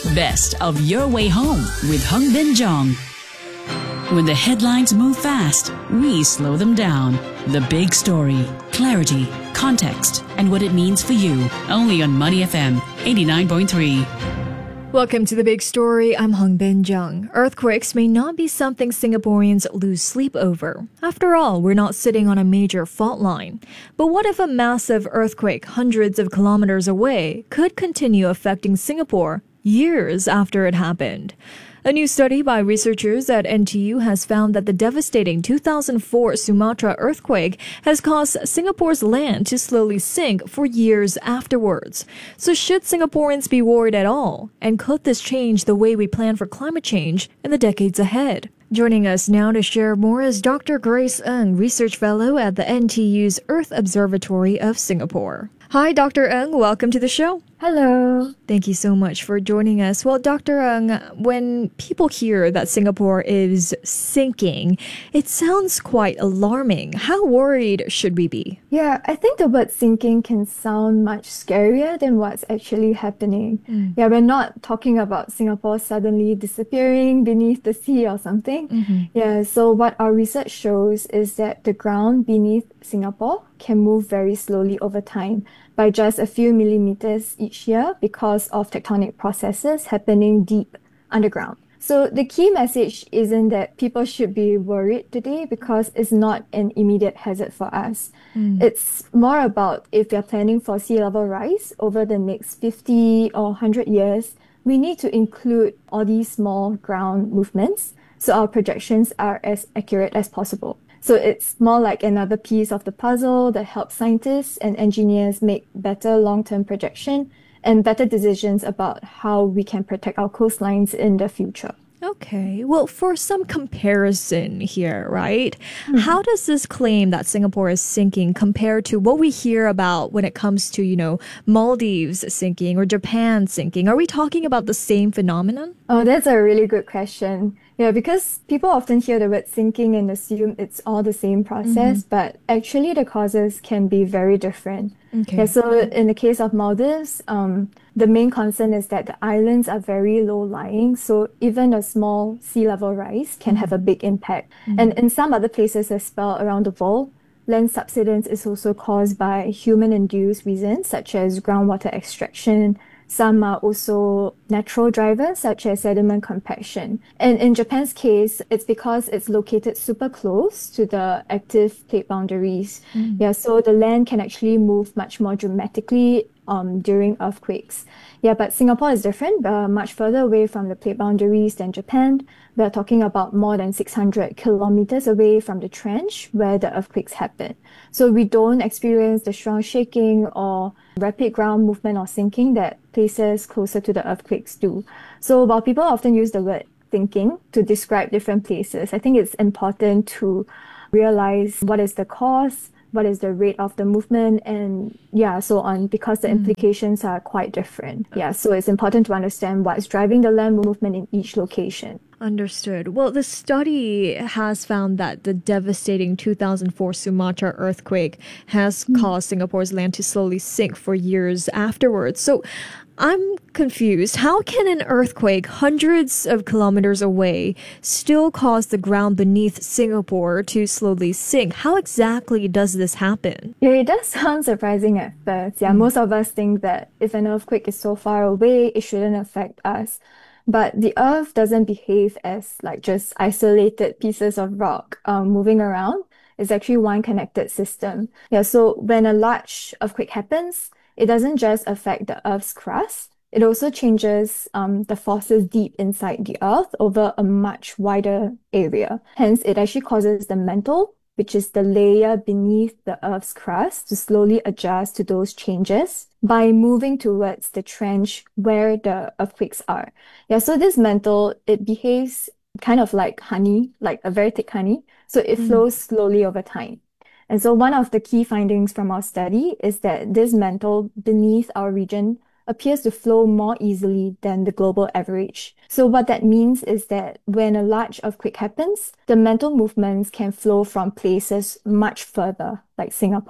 best of Your Way Home with Hung Bin Jong. When the headlines move fast, we slow them down. The big story, clarity, context, and what it means for you. Only on Money FM 89.3. Welcome to The Big Story. I'm Hung Bin Jung. Earthquakes may not be something Singaporeans lose sleep over. After all, we're not sitting on a major fault line. But what if a massive earthquake hundreds of kilometers away could continue affecting Singapore years after it happened? A new study by researchers at NTU has found that the devastating 2004 Sumatra earthquake has caused Singapore's land to slowly sink for years afterwards. So should Singaporeans be worried at all? And could this change the way we plan for climate change in the decades ahead? Joining us now to share more is Dr. Grace Ng, Research Fellow at the NTU's Earth Observatory of Singapore. Hi, Dr. Ng. Welcome to the show. Hello. Thank you so much for joining us. Well, Dr. Ng, when people hear that Singapore is sinking, it sounds quite alarming. How worried should we be? Yeah, I think the word sinking can sound much scarier than what's actually happening. Yeah, we're not talking about Singapore suddenly disappearing beneath the sea or something. Yeah, so what our research shows is that the ground beneath Singapore can move very slowly over time by just a few millimeters each year because of tectonic processes happening deep underground. So the key message isn't that people should be worried today because it's not an immediate hazard for us. It's more about if we're planning for sea level rise over the next 50 or 100 years, we need to include all these small ground movements so our projections are as accurate as possible. So it's more like another piece of the puzzle that helps scientists and engineers make better long-term projection and better decisions about how we can protect our coastlines in the future. Okay, well, for some comparison here, right? How does this claim that Singapore is sinking compare to what we hear about when it comes to, Maldives sinking or Japan sinking? Are we talking about the same phenomenon? Oh, that's a really good question. Yeah, because people often hear the word sinking and assume it's all the same process, but actually the causes can be very different. Okay. Yeah, so in the case of Maldives, the main concern is that the islands are very low-lying, so even a small sea level rise can have a big impact. And in some other places as well around the world, land subsidence is also caused by human-induced reasons such as groundwater extraction. Some are also natural drivers such as sediment compaction. And in Japan's case, it's because it's located super close to the active plate boundaries. Yeah, so the land can actually move much more dramatically during earthquakes. Yeah, but Singapore is different, much further away from the plate boundaries than Japan. We're talking about more than 600 kilometers away from the trench where the earthquakes happen. So we don't experience the strong shaking or rapid ground movement or sinking that places closer to the earthquakes do. So while people often use the word sinking to describe different places, I think it's important to realize what is the cause, what is the rate of the movement, and so on, because the implications are quite different. Yeah, so it's important to understand what's driving the land movement in each location. Understood. Well, the study has found that the devastating 2004 Sumatra earthquake has caused Singapore's land to slowly sink for years afterwards. So I'm confused. How can an earthquake hundreds of kilometers away still cause the ground beneath Singapore to slowly sink? How exactly does this happen? Yeah, it does sound surprising at first. Yeah, most of us think that if an earthquake is so far away, it shouldn't affect us. But the Earth doesn't behave as like just isolated pieces of rock moving around. It's actually one connected system. Yeah, so when a large earthquake happens, it doesn't just affect the Earth's crust. It also changes the forces deep inside the Earth over a much wider area. Hence, it actually causes the mantle, which is the layer beneath the Earth's crust, to slowly adjust to those changes by moving towards the trench where the earthquakes are. Yeah, so this mantle, it behaves kind of like honey, like a very thick honey. So it flows slowly over time. And so one of the key findings from our study is that this mantle beneath our region appears to flow more easily than the global average. So what that means is that when a large earthquake happens, the mantle movements can flow from places much further, like Singapore.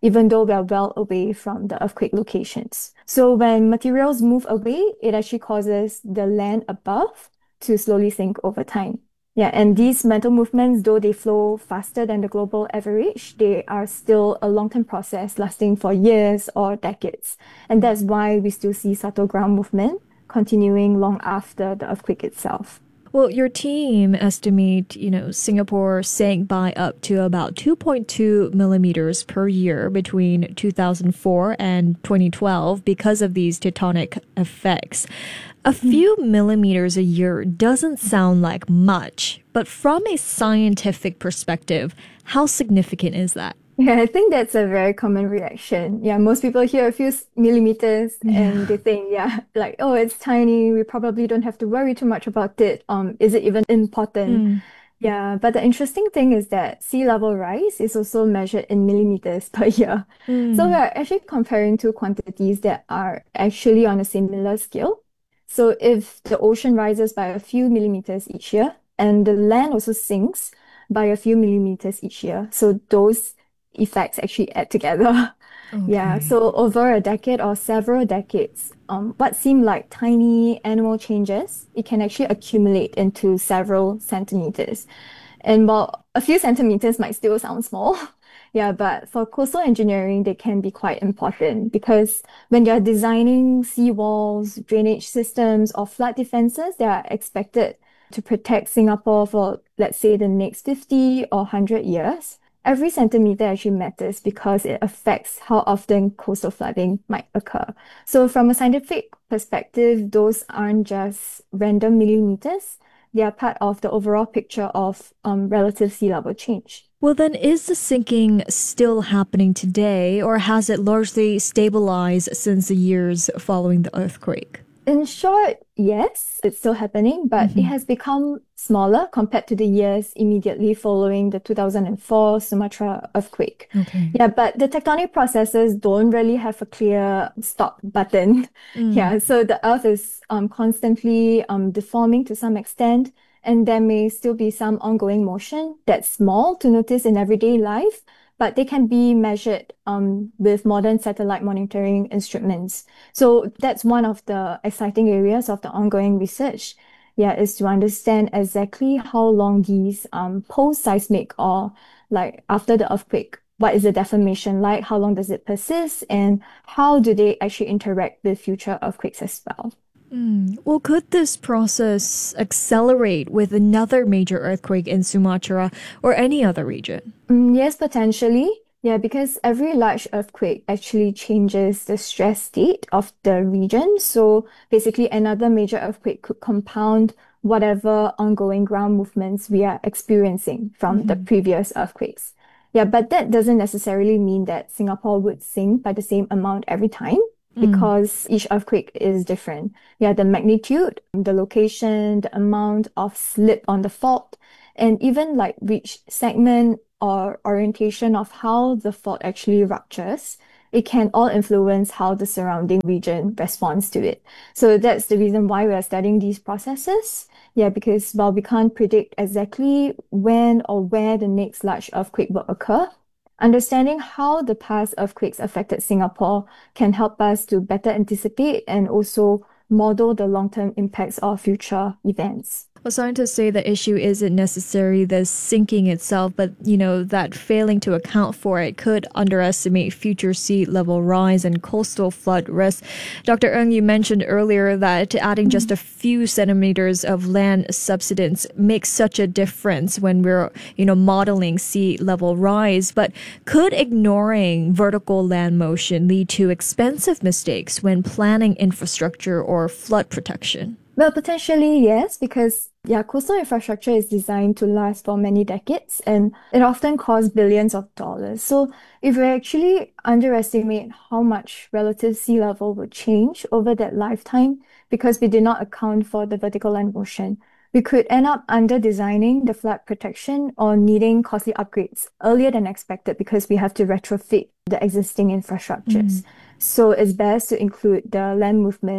even though we are well away from the earthquake locations. So when materials move away, it actually causes the land above to slowly sink over time. Yeah, and these mental movements, though they flow faster than the global average, they are still a long-term process lasting for years or decades. And that's why we still see subtle ground movement continuing long after the earthquake itself. Well, your team estimate, Singapore sank by up to about 2.2 millimeters per year between 2004 and 2012 because of these tectonic effects. A few millimeters a year doesn't sound like much, but from a scientific perspective, how significant is that? Yeah, I think that's a very common reaction. Yeah, most people hear a few millimeters and they think, yeah, like, oh, it's tiny. We probably don't have to worry too much about it. Is it even important? Yeah, but the interesting thing is that sea level rise is also measured in millimeters per year. So we're actually comparing two quantities that are actually on a similar scale. So if the ocean rises by a few millimeters each year and the land also sinks by a few millimeters each year, so those effects actually add together. Yeah, so over a decade or several decades, what seem like tiny animal changes, it can actually accumulate into several centimeters. And while a few centimeters might still sound small, yeah, but for coastal engineering, they can be quite important because when you're designing seawalls, drainage systems, or flood defenses, they are expected to protect Singapore for, let's say, the next 50 or 100 years. Every centimeter actually matters because it affects how often coastal flooding might occur. So from a scientific perspective, those aren't just random millimeters. They are part of the overall picture of relative sea level change. Well, then, is the sinking still happening today, or has it largely stabilized since the years following the earthquake? In short, yes, it's still happening, but it has become smaller compared to the years immediately following the 2004 Sumatra earthquake. Yeah, but the tectonic processes don't really have a clear stop button. Yeah, so the earth is constantly deforming to some extent, and there may still be some ongoing motion that's small to notice in everyday life, but they can be measured with modern satellite monitoring instruments. So that's one of the exciting areas of the ongoing research. Yeah, is to understand exactly how long these post-seismic or like after the earthquake, what is the deformation like? How long does it persist? And how do they actually interact with future earthquakes as well? Well, could this process accelerate with another major earthquake in Sumatra or any other region? Yes, potentially. Yeah, because every large earthquake actually changes the stress state of the region. So basically, another major earthquake could compound whatever ongoing ground movements we are experiencing from the previous earthquakes. Yeah, but that doesn't necessarily mean that Singapore would sink by the same amount every time because each earthquake is different. Yeah, the magnitude, the location, the amount of slip on the fault, and even like which segment or orientation of how the fault actually ruptures, it can all influence how the surrounding region responds to it. So that's the reason why we are studying these processes. Yeah, because while we can't predict exactly when or where the next large earthquake will occur, understanding how the past earthquakes affected Singapore can help us to better anticipate and also model the long-term impacts of future events. Well, scientists say the issue isn't necessarily the sinking itself, but, that failing to account for it could underestimate future sea level rise and coastal flood risk. Dr. Ng, you mentioned earlier that adding just a few centimeters of land subsidence makes such a difference when we're, modeling sea level rise. But could ignoring vertical land motion lead to expensive mistakes when planning infrastructure or flood protection? Well, potentially, yes, because coastal infrastructure is designed to last for many decades and it often costs billions of dollars. So if we actually underestimate how much relative sea level would change over that lifetime because we did not account for the vertical land motion, we could end up under designing the flood protection or needing costly upgrades earlier than expected because we have to retrofit the existing infrastructures. So it's best to include the land movement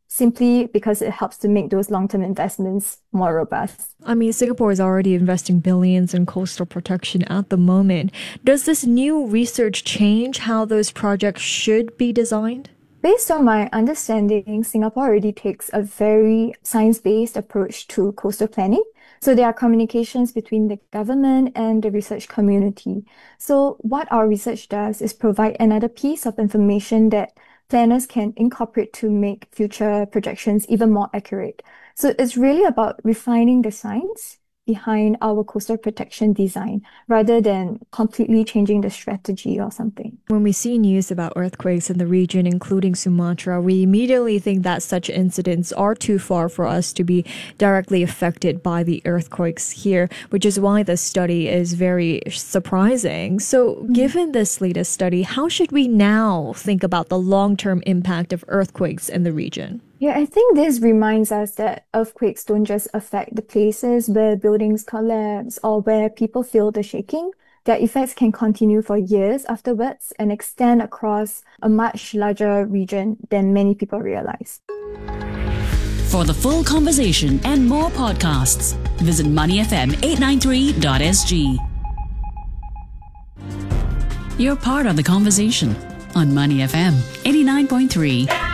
simply because it helps to make those long-term investments more robust. I mean, Singapore is already investing billions in coastal protection at the moment. Does this new research change how those projects should be designed? Based on my understanding, Singapore already takes a very science-based approach to coastal planning. So there are communications between the government and the research community. So what our research does is provide another piece of information that planners can incorporate to make future projections even more accurate. So it's really about refining the science behind our coastal protection design rather than completely changing the strategy or something. When we see news about earthquakes in the region, including Sumatra, we immediately think that such incidents are too far for us to be directly affected by the earthquakes here, which is why this study is very surprising. So given this latest study, how should we now think about the long-term impact of earthquakes in the region? Yeah, I think this reminds us that earthquakes don't just affect the places where buildings collapse or where people feel the shaking. Their effects can continue for years afterwards and extend across a much larger region than many people realize. For the full conversation and more podcasts, visit moneyfm893.sg. You're part of the conversation on Money FM 89.3.